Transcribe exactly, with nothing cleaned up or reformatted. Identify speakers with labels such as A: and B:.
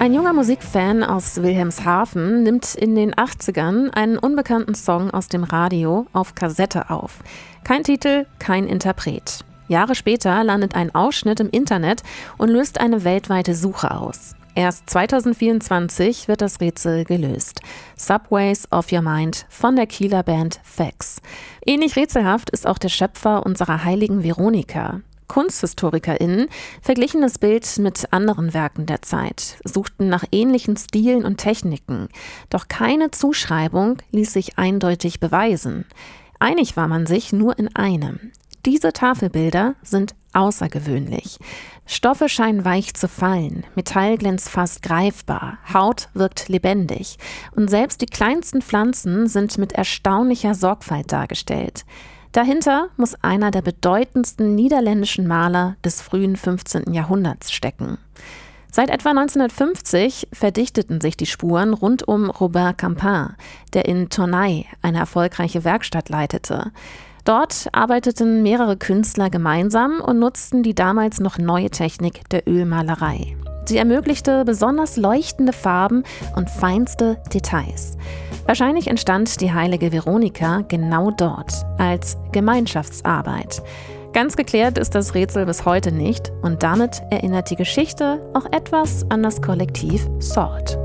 A: Ein junger Musikfan aus Wilhelmshaven nimmt in den achtzigern einen unbekannten Song aus dem Radio auf Kassette auf. Kein Titel, kein Interpret. Jahre später landet ein Ausschnitt im Internet und löst eine weltweite Suche aus. Erst zweitausendvierundzwanzig wird das Rätsel gelöst. Subways of Your Mind von der Kieler Band Fax. Ähnlich rätselhaft ist auch der Schöpfer unserer heiligen Veronika. KunsthistorikerInnen verglichen das Bild mit anderen Werken der Zeit, suchten nach ähnlichen Stilen und Techniken. Doch keine Zuschreibung ließ sich eindeutig beweisen. Einig war man sich nur in einem. Diese Tafelbilder sind außergewöhnlich. Stoffe scheinen weich zu fallen, Metall glänzt fast greifbar, Haut wirkt lebendig. Und selbst die kleinsten Pflanzen sind mit erstaunlicher Sorgfalt dargestellt. Dahinter muss einer der bedeutendsten niederländischen Maler des frühen fünfzehnten Jahrhunderts stecken. Seit etwa neunzehnhundertfünfzig verdichteten sich die Spuren rund um Robert Campin, der in Tournai eine erfolgreiche Werkstatt leitete. Dort arbeiteten mehrere Künstler gemeinsam und nutzten die damals noch neue Technik der Ölmalerei. Sie ermöglichte besonders leuchtende Farben und feinste Details. Wahrscheinlich entstand die heilige Veronika genau dort, als Gemeinschaftsarbeit. Ganz geklärt ist das Rätsel bis heute nicht und damit erinnert die Geschichte auch etwas an das Kollektiv Sort.